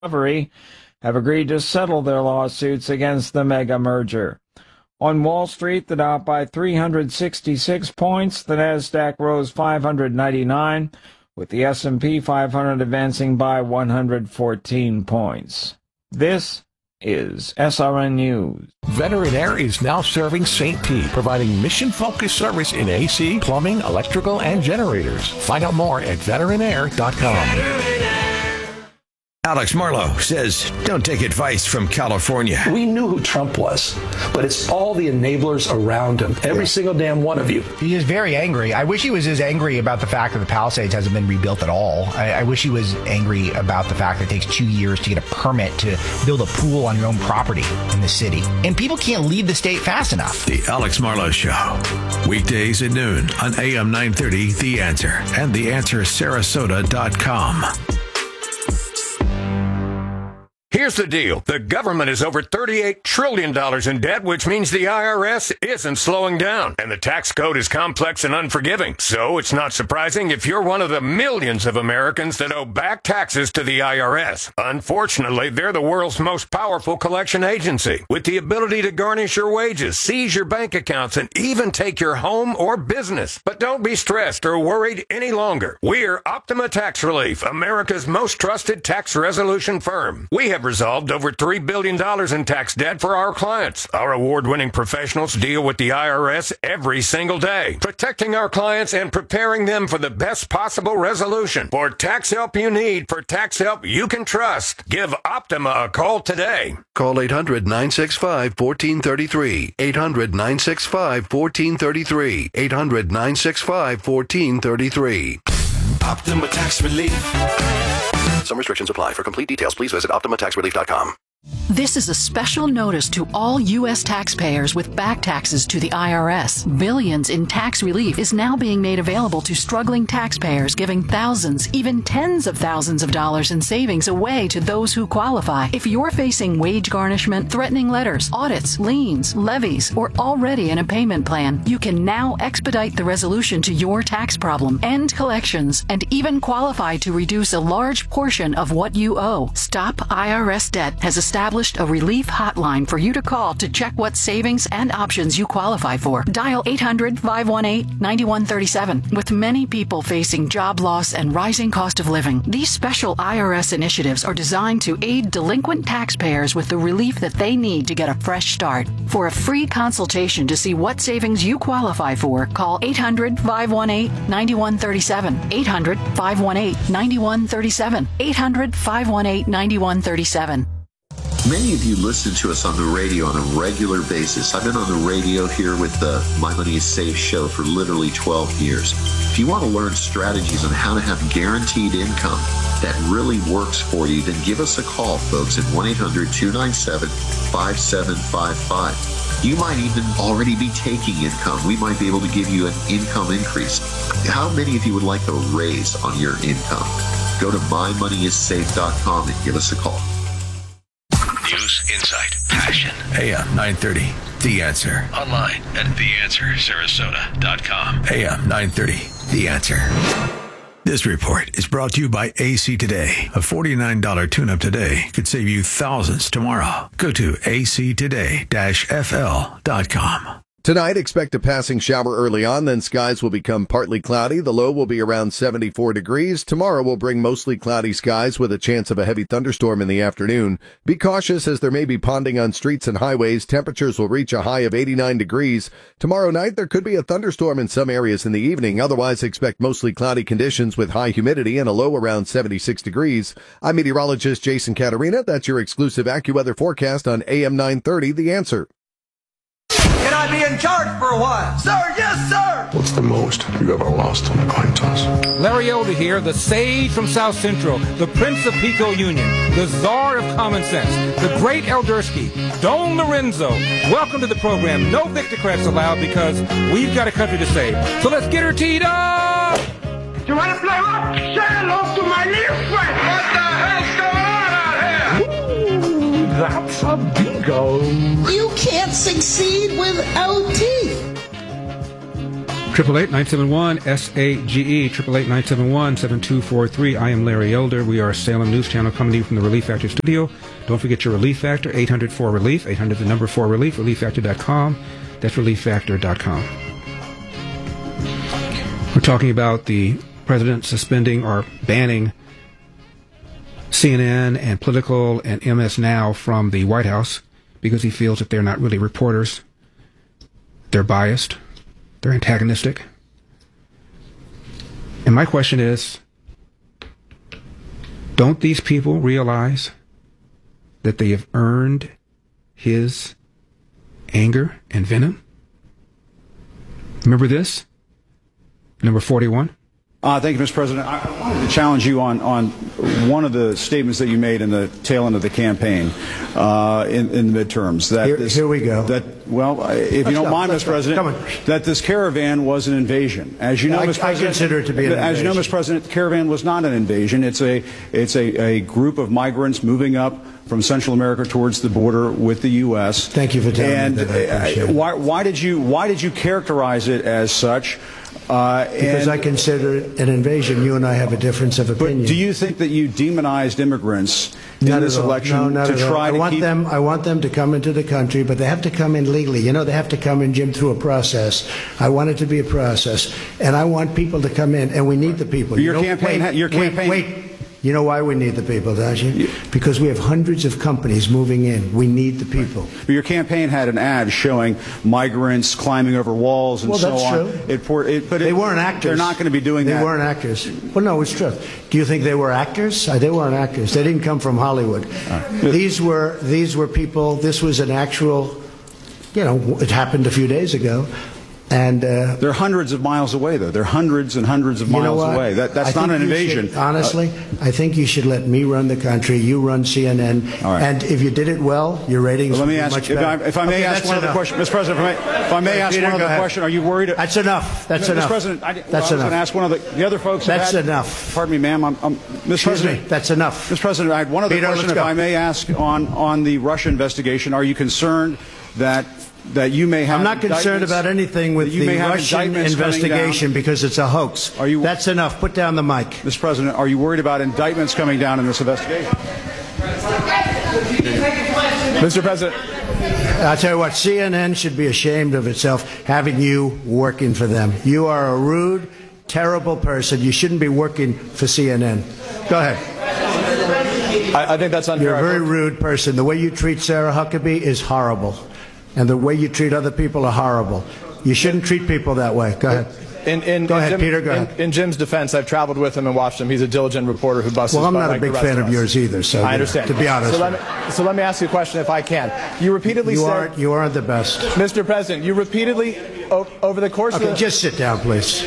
Recovery have agreed to settle their lawsuits against the mega merger. On Wall Street, the Dow by 366 points, the Nasdaq rose 599, with the S&P 500 advancing by 114 points. This is SRN News. Veteran Air is now serving St. Pete, providing mission-focused service in AC, plumbing, electrical, and generators. Find out more at veteranair.com. Alex Marlowe says, don't take advice from California. We knew who Trump was, but it's all the enablers around him. Every single damn one of you. He is very angry. I wish he was as angry about the fact that the Palisades hasn't been rebuilt at all. I wish he was angry about the fact that it takes 2 years to get a permit to build a pool on your own property in the city. And people can't leave the state fast enough. The Alex Marlowe Show. Weekdays at noon on AM 930, The Answer, and TheAnswerSarasota.com. Here's the deal. The government is over $38 trillion in debt, which means the IRS isn't slowing down. And the tax code is complex and unforgiving. So it's not surprising if you're one of the millions of Americans that owe back taxes to the IRS. Unfortunately, they're the world's most powerful collection agency, with the ability to garnish your wages, seize your bank accounts, and even take your home or business. But don't be stressed or worried any longer. We're Optima Tax Relief, America's most trusted tax resolution firm. We have resolved over $3 billion in tax debt for our clients. Our award-winning professionals deal with the IRS every single day, protecting our clients and preparing them for the best possible resolution. For tax help you need, for tax help you can trust, give Optima a call today. Call 800-965-1433. 800-965-1433. 800-965-1433. Optima Tax Relief. Some restrictions apply. For complete details, please visit OptimaTaxRelief.com. This is a special notice to all U.S. taxpayers with back taxes to the IRS. Billions in tax relief is now being made available to struggling taxpayers, giving thousands, even tens of thousands of dollars in savings away to those who qualify. If you're facing wage garnishment, threatening letters, audits, liens, levies, or already in a payment plan, you can now expedite the resolution to your tax problem, end collections, and even qualify to reduce a large portion of what you owe. Stop IRS Debt has established a relief hotline for you to call to check what savings and options you qualify for. Dial 800-518-9137. With many people facing job loss and rising cost of living, these special IRS initiatives are designed to aid delinquent taxpayers with the relief that they need to get a fresh start. For a free consultation to see what savings you qualify for, call 800-518-9137. 800-518-9137. 800-518-9137. Many of you listen to us on the radio on a regular basis. I've been on the radio here with the My Money is Safe show for literally 12 years. If you want to learn strategies on how to have guaranteed income that really works for you, then give us a call, folks, at 1-800-297-5755. You might even already be taking income. We might be able to give you an income increase. How many of you would like a raise on your income? Go to mymoneyissafe.com and give us a call. News, insight, passion. AM 930, The Answer. Online at TheAnswerSarasota.com. AM 930, The Answer. This report is brought to you by AC Today. A $49 tune-up today could save you thousands tomorrow. Go to actoday-fl.com. Tonight, expect a passing shower early on, then skies will become partly cloudy. The low will be around 74 degrees. Tomorrow will bring mostly cloudy skies with a chance of a heavy thunderstorm in the afternoon. Be cautious as there may be ponding on streets and highways. Temperatures will reach a high of 89 degrees. Tomorrow night, there could be a thunderstorm in some areas in the evening. Otherwise, expect mostly cloudy conditions with high humidity and a low around 76 degrees. I'm meteorologist Jason Caterina. That's your exclusive AccuWeather forecast on AM 930, The Answer. Can I be in charge for a while? Sir, yes, sir! What's the most you've ever lost on a coin toss? Larry Elder here, the sage from South Central, the Prince of Pico Union, the czar of common sense, the great Eldersky, Don Lorenzo. Welcome to the program. No Victocrats allowed because we've got a country to save. So let's get her teed up! You want to play rock? Say hello to my little friend! What the hell's going on out here? Ooh, that's a bingo. You can't succeed without teeth. 888-971-SAGE, 888-971-7243. I am Larry Elder. We are a Salem News Channel coming to you from the Relief Factor studio. Don't forget your Relief Factor, 800-4RELIEF, 800-4RELIEF, relieffactor.com. That's relieffactor.com. We're talking about the president suspending or banning CNN and Political and MS Now from the White House because he feels that they're not really reporters. They're biased. They're antagonistic. And my question is, don't these people realize that they have earned his anger and venom? Remember this? Number 41. Thank you, Mr. President. I wanted to challenge you on one of the statements that you made in the tail end of the campaign in the midterms. That here we go. If you don't mind, Mr. President, that this caravan was an invasion. As you know, Mr. President, I consider it to be an invasion. As you know, Mr. President, the caravan was not an invasion. It's a group of migrants moving up from Central America towards the border with the U.S. Thank you for telling me that. Why did you characterize it as such? Because I consider it an invasion. You and I have a difference of opinion. But do you think that you demonized immigrants in this election to try to keep... I want them to come into the country, but they have to come in legally. You know, they have to come in, Jim, through a process. I want it to be a process. And I want people to come in, and we need the people. Wait. You know why we need the people, don't you? Because we have hundreds of companies moving in. We need the people. But your campaign had an ad showing migrants climbing over walls and so on. Well, that's true. But they weren't actors. They're not going to be doing that. They weren't actors. Well, no, it's true. Do you think they were actors? They weren't actors. They didn't come from Hollywood. These were people. This was an actual, it happened a few days ago. And they're hundreds of miles away, though. They're hundreds and hundreds of miles away. That's not an invasion. Honestly, I think you should let me run the country. You run CNN. All right. And if you did it well, your ratings would be much better. If I may ask one other question, Mr. President, if I may ask one other question, are you worried? That's enough. That's enough. Mr. President, that's enough. I was going to ask one of the other folks. That's enough. Pardon me, ma'am. Excuse me. That's enough. Mr. President, I had one other question, if I may ask, on the Russia investigation. Are you concerned that you may have... I'm not concerned about anything with the Russian investigation because it's a hoax. That's enough. Put down the mic. Mr. President, are you worried about indictments coming down in this investigation? Mr. President. I'll tell you what, CNN should be ashamed of itself having you working for them. You are a rude, terrible person. You shouldn't be working for CNN. Go ahead. I think that's unfair. You're a very rude person. The way you treat Sarah Huckabee is horrible. And the way you treat other people are horrible. You shouldn't treat people that way. Go ahead. Go ahead, Peter. Go ahead. In Jim's defense, I've traveled with him and watched him. He's a diligent reporter who busts. Well, I'm not a big fan of yours either. So I understand. To be honest. So let me ask you a question, if I can. You repeatedly said you aren't the best, Mr. President. You repeatedly over the course of just sit down, please.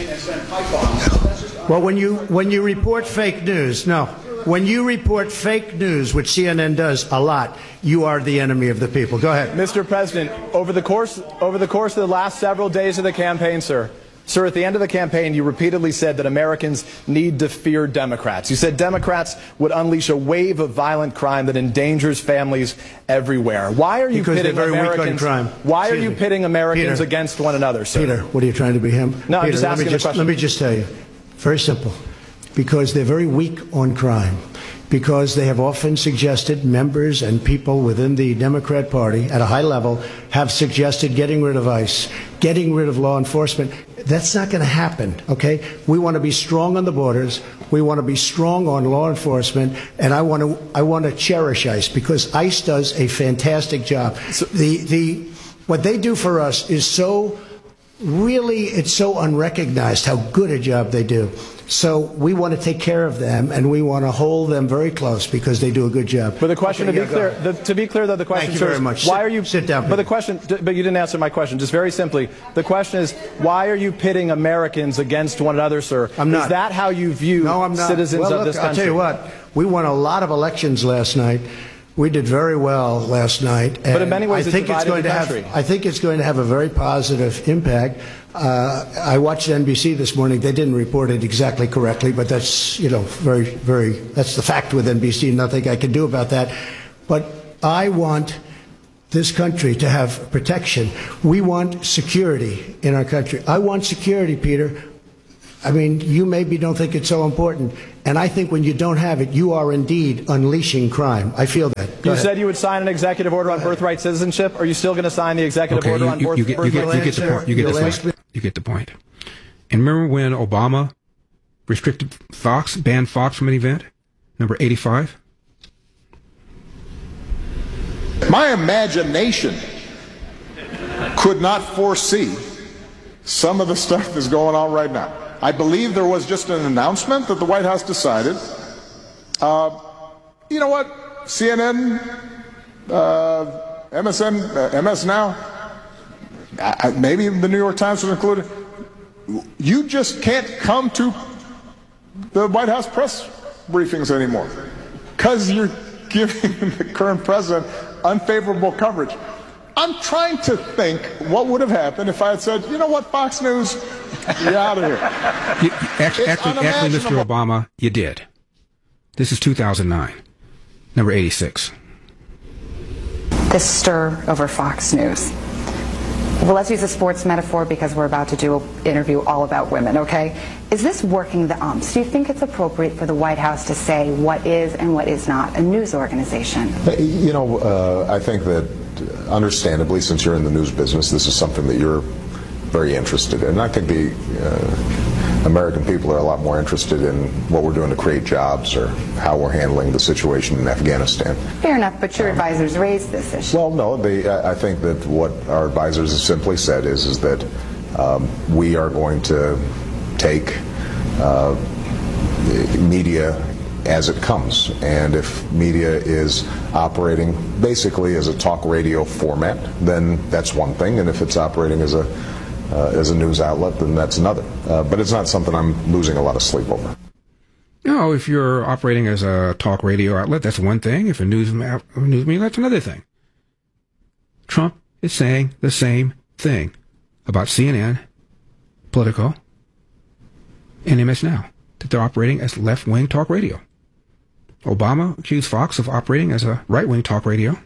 Well, when you report fake news, when you report fake news, which CNN does a lot, you are the enemy of the people. Go ahead. Mr. President, over the course of the last several days of the campaign, sir, at the end of the campaign, you repeatedly said that Americans need to fear Democrats. You said Democrats would unleash a wave of violent crime that endangers families everywhere. Why are you pitting Americans? Why are you pitting Americans against one another, sir? Peter, what are you trying to be him? No, I'm just asking a question. Let me just tell you. Very simple. Because they're very weak on crime. Because they have often suggested, members and people within the Democrat Party at a high level have suggested getting rid of ICE, getting rid of law enforcement. That's not going to happen, okay? We want to be strong on the borders. We want to be strong on law enforcement, and I want to cherish ICE because ICE does a fantastic job. What they do for us is it's so unrecognized how good a job they do. So we want to take care of them, and we want to hold them very close because they do a good job. But the question, to be clear, though, the question is, very much. Why are you sit down? But you didn't answer my question. Just very simply, the question is, why are you pitting Americans against one another, sir? I'm not. Is that how you view citizens of this country? I'll tell you what. We won a lot of elections last night. We did very well last night. But in many ways, I think it's going to have a very positive impact. I watched NBC this morning. They didn't report it exactly correctly, but that's that's the fact with NBC. Nothing I can do about that. But I want this country to have protection. We want security in our country. I want security, Peter. I mean, you maybe don't think it's so important. And I think when you don't have it, you are indeed unleashing crime. I feel that. You said you would sign an executive order on birthright citizenship. Are you still going to sign the executive order on birthright citizenship? You get the point. And remember when Obama restricted Fox, banned Fox from an event? Number 85? My imagination could not foresee some of the stuff that's going on right now. I believe there was just an announcement that the White House decided, you know what, CNN, MSN, MS Now, maybe the New York Times was included, you just can't come to the White House press briefings anymore because you're giving the current president unfavorable coverage. I'm trying to think what would have happened if I had said, you know what, Fox News, you're out of here. Actually, Mr. Obama, you did. This is 2009. Number 86. This stir over Fox News. Well, let's use a sports metaphor because we're about to do an interview all about women, okay? Is this working the umps? Do you think it's appropriate for the White House to say what is and what is not a news organization? You know, I think that understandably, since you're in the news business, this is something that you're very interested in. And I think the American people are a lot more interested in what we're doing to create jobs or how we're handling the situation in Afghanistan. Fair enough, but your advisors raised this issue. Well, no, I think that what our advisors have simply said is that we are going to take media as it comes, and if media is operating basically as a talk radio format, then that's one thing, and if it's operating as a news outlet, then that's another. But it's not something I'm losing a lot of sleep over. No, if you're operating as a talk radio outlet, that's one thing. If a news media, that's another thing. Trump is saying the same thing about CNN, Politico, and MS Now, that they're operating as left-wing talk radio. Obama accused Fox of operating as a right-wing talk radio.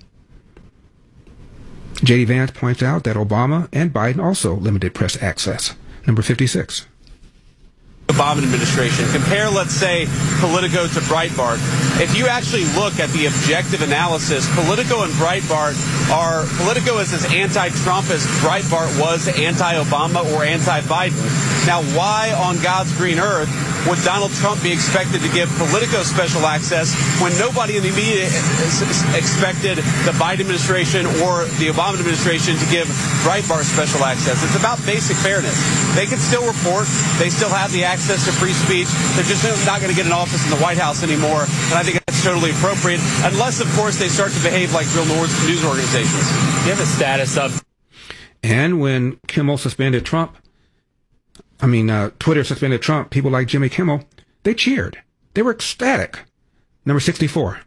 J.D. Vance points out that Obama and Biden also limited press access. Number 56. Obama administration. Compare, let's say, Politico to Breitbart. If you actually look at the objective analysis, Politico and Breitbart Politico is as anti-Trump as Breitbart was anti-Obama or anti-Biden. Now, why on God's green earth would Donald Trump be expected to give Politico special access when nobody in the media expected the Biden administration or the Obama administration to give Breitbart special access? It's about basic fairness. They can still report. They still have the access to free speech. They're just not going to get an office in the White House anymore. And I think that's totally appropriate, unless, of course, they start to behave like real news organizations. Do you have a status of... And when Kimmel suspended Trump, Twitter suspended Trump, people like Jimmy Kimmel, they cheered. They were ecstatic. Number 64.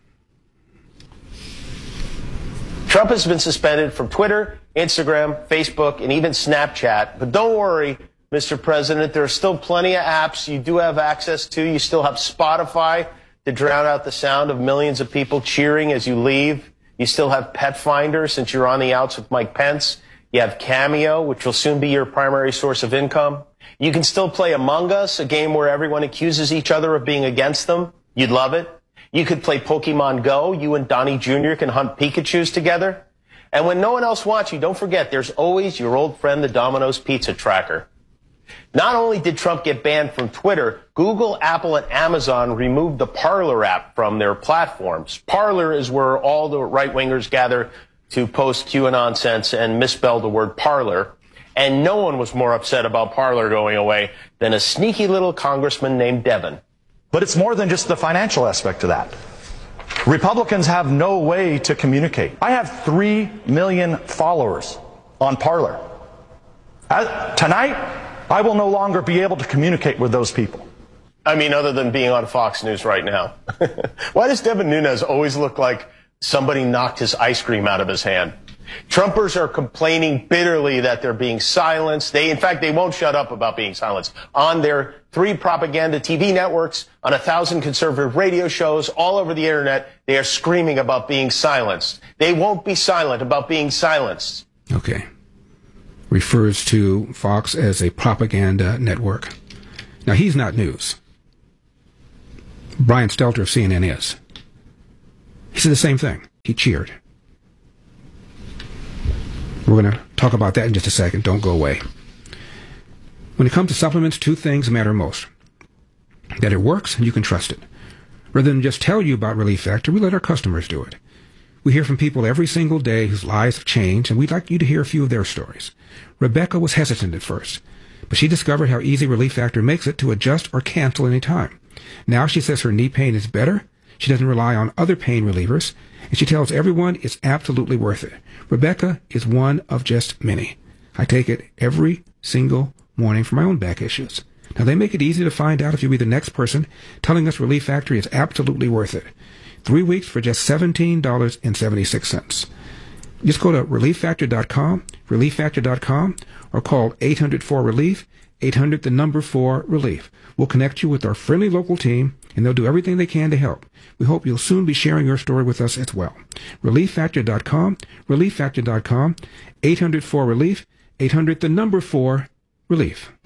Trump has been suspended from Twitter, Instagram, Facebook, and even Snapchat. But don't worry, Mr. President, there are still plenty of apps you do have access to. You still have Spotify to drown out the sound of millions of people cheering as you leave. You still have Pet Finder since you're on the outs with Mike Pence. You have Cameo, which will soon be your primary source of income. You can still play Among Us, a game where everyone accuses each other of being against them. You'd love it. You could play Pokemon Go. You and Donnie Jr. can hunt Pikachus together. And when no one else wants you, don't forget, there's always your old friend, the Domino's Pizza Tracker. Not only did Trump get banned from Twitter, Google, Apple, and Amazon removed the Parler app from their platforms. Parler is where all the right-wingers gather to post QAnon nonsense and misspell the word parlor. And no one was more upset about Parler going away than a sneaky little congressman named Devin. But it's more than just the financial aspect of that. Republicans have no way to communicate. I have 3 million followers on Parler. Tonight, I will no longer be able to communicate with those people. I mean, other than being on Fox News right now. Why does Devin Nunes always look like somebody knocked his ice cream out of his hand? Trumpers are complaining bitterly that they're being silenced. In fact, they won't shut up about being silenced. On their 3 propaganda TV networks, on 1,000 conservative radio shows, all over the internet, they are screaming about being silenced. They won't be silent about being silenced. Okay. Refers to Fox as a propaganda network. Now, he's not news. Brian Stelter of CNN is. He said the same thing. He cheered. We're going to talk about that in just a second. Don't go away. When it comes to supplements, 2 things matter most. That it works and you can trust it. Rather than just tell you about Relief Factor, we let our customers do it. We hear from people every single day whose lives have changed, and we'd like you to hear a few of their stories. Rebecca was hesitant at first, but she discovered how easy Relief Factor makes it to adjust or cancel any time. Now she says her knee pain is better, she doesn't rely on other pain relievers, and she tells everyone it's absolutely worth it. Rebecca is one of just many. I take it every single morning for my own back issues. Now, they make it easy to find out if you'll be the next person telling us Relief Factor is absolutely worth it. 3 weeks for just $17.76. Just go to ReliefFactor.com, ReliefFactor.com, or call 800-4-RELIEF, 800-4-RELIEF. We'll connect you with our friendly local team, and they'll do everything they can to help. We hope you'll soon be sharing your story with us as well. ReliefFactor.com, ReliefFactor.com, 800-4-RELIEF, 800-4-RELIEF.